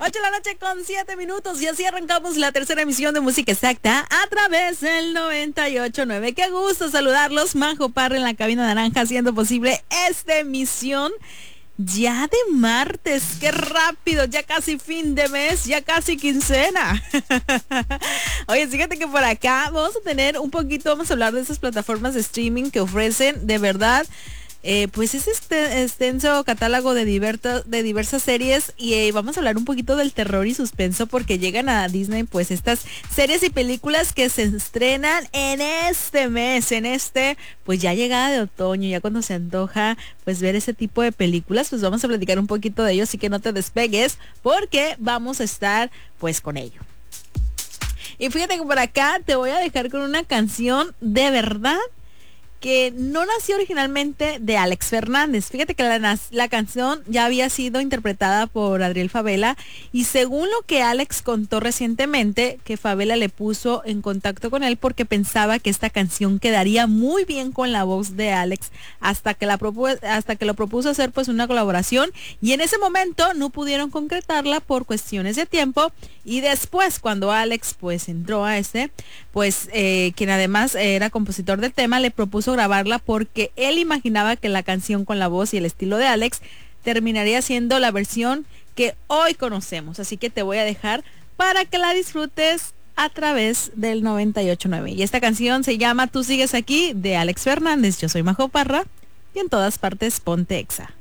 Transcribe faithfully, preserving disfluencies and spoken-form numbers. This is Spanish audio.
ocho de la noche con siete minutos y así arrancamos la tercera emisión de Música Exacta a través del noventa y ocho punto nueve. Qué gusto saludarlos, Majo Parra en la cabina naranja haciendo posible esta emisión. Ya de martes, qué rápido, ya casi fin de mes, ya casi quincena. Oye, fíjate que por acá vamos a tener un poquito, vamos a hablar de esas plataformas de streaming que ofrecen de verdad Eh, pues es este extenso catálogo de, diverta, de diversas series y eh, vamos a hablar un poquito del terror y suspenso porque llegan a Disney pues estas series y películas que se estrenan en este mes, en este pues ya llegada de otoño, ya cuando se antoja pues ver ese tipo de películas, pues vamos a platicar un poquito de ello, así que no te despegues porque vamos a estar pues con ello. Y fíjate que por acá te voy a dejar con una canción de verdad que no nació originalmente de Alex Fernández. Fíjate que la, la canción ya había sido interpretada por Adriel Favela y según lo que Alex contó recientemente, que Favela le puso en contacto con él porque pensaba que esta canción quedaría muy bien con la voz de Alex hasta que, la propu- hasta que lo propuso hacer pues una colaboración y en ese momento no pudieron concretarla por cuestiones de tiempo y después cuando Alex pues entró a este, pues eh, quien además era compositor del tema le propuso grabarla porque él imaginaba que la canción con la voz y el estilo de Alex terminaría siendo la versión que hoy conocemos. Así que te voy a dejar para que la disfrutes a través del noventa y ocho punto nueve. Y esta canción se llama Tú sigues aquí de Alex Fernández. Yo soy Majo Parra y en todas partes ponte Exa.